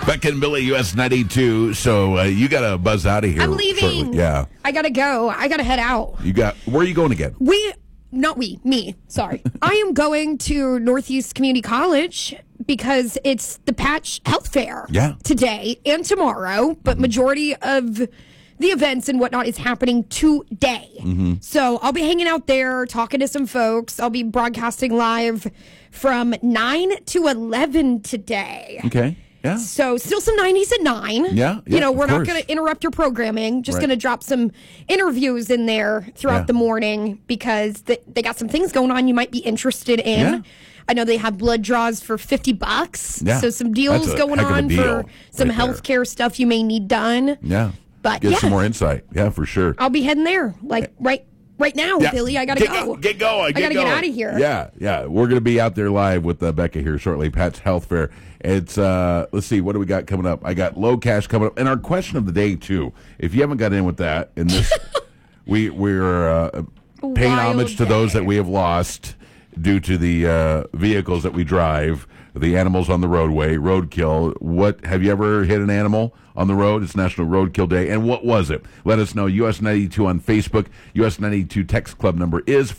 Becca and Billy, US 92. So you got to buzz out of here. I'm leaving. Shortly. Yeah. I got to go. I got to head out. Where are you going again? Me. Sorry. I am going to Northeast Community College because it's the Patch Health Fair today and tomorrow, but majority of the events and whatnot is happening today. So I'll be hanging out there, talking to some folks. I'll be broadcasting live from 9 to 11 today. Okay. Yeah. So still some 90s at 9. Yeah. We're not going to interrupt your programming. Just going to drop some interviews in there throughout the morning because they got some things going on you might be interested in. Yeah. I know they have blood draws for $50. Yeah. So some deals going on for some healthcare stuff you may need done. Yeah. But get some more insight. Yeah, for sure. I'll be heading there right now, Billy. I got to go. Get going. I got to get out of here. Yeah. We're going to be out there live with Becca here shortly. Patch Health Fair. It's, let's see, what do we got coming up? I got low cash coming up. And our question of the day, too. If you haven't got in with that, in this, we're paying homage to those that we have lost due to the vehicles that we drive, the animals on the roadway, roadkill. What, have you ever hit an animal on the road? It's National Roadkill Day. And what was it? Let us know. US 92 on Facebook. US 92 text club number is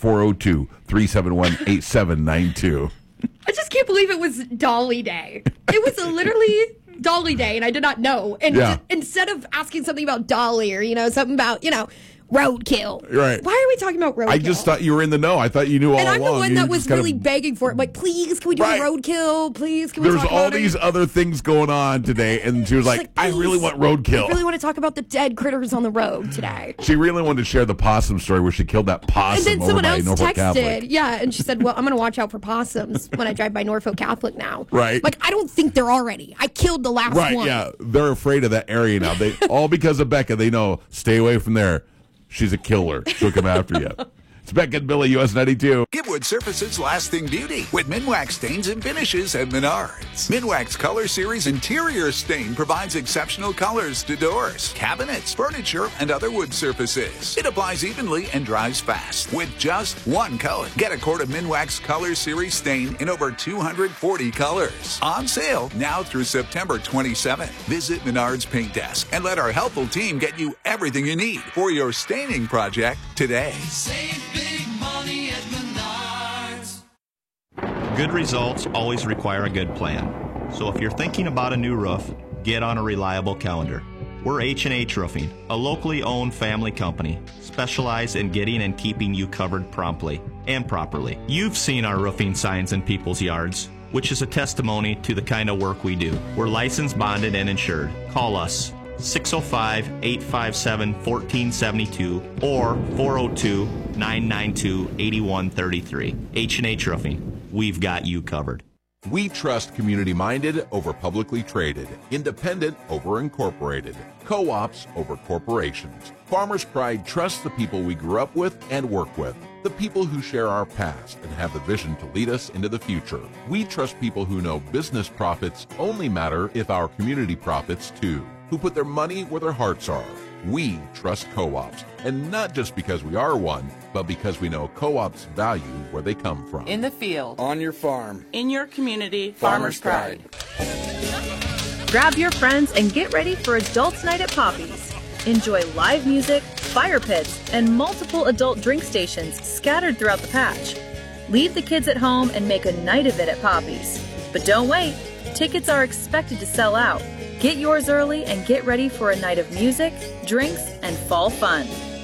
402-371-8792. I just can't believe it was Dolly Day. It was literally Dolly Day, and I did not know. And instead of asking something about Dolly or, something about, roadkill. Right. Why are we talking about roadkill? I just thought you were in the know. I thought you knew all along. And I'm the one that was really begging for it. Like, please, can we do a roadkill? Please, can we talk about it? There's all these other things going on today, and she was like, I really want roadkill. I really want to talk about the dead critters on the road today. She really wanted to share the possum story where she killed that possum. And then someone else Norfolk texted, Catholic. and she said, well, I'm going to watch out for possums when I drive by Norfolk Catholic now. Right. Like, I don't think they're already. I killed the last one. Right, yeah. They're afraid of that area now. They all because of Becca. They know, stay away from there. She's a killer. She'll come after you. It's Becca and Billy, US 92. Give wood surfaces lasting beauty with Minwax stains and finishes at Menards. Minwax Color Series interior stain provides exceptional colors to doors, cabinets, furniture, and other wood surfaces. It applies evenly and dries fast with just one coat. Get a quart of Minwax Color Series stain in over 240 colors. On sale now through September 27th. Visit Menards Paint Desk and let our helpful team get you everything you need for your staining project today. Save big money at Menards. Good results always require a good plan. So if you're thinking about a new roof, get on a reliable calendar. We're H&H Roofing, a locally owned family company, specialized in getting and keeping you covered promptly and properly. You've seen our roofing signs in people's yards, which is a testimony to the kind of work we do. We're licensed, bonded, and insured. Call us 605-857-1472 or 402-992-8133. H&H Roofing. We've got you covered. We trust community-minded over publicly traded, independent over incorporated, co-ops over corporations. Farmers Pride trusts the people we grew up with and work with, the people who share our past and have the vision to lead us into the future. We trust people who know business profits only matter if our community profits too, who put their money where their hearts are. We trust co-ops, and not just because we are one, but because we know co-ops value where they come from. In the field. On your farm. In your community. Farmers Pride. Grab your friends and get ready for Adults Night at Poppy's. Enjoy live music, fire pits, and multiple adult drink stations scattered throughout the patch. Leave the kids at home and make a night of it at Poppy's. But don't wait. Tickets are expected to sell out. Get yours early and get ready for a night of music, drinks, and fall fun.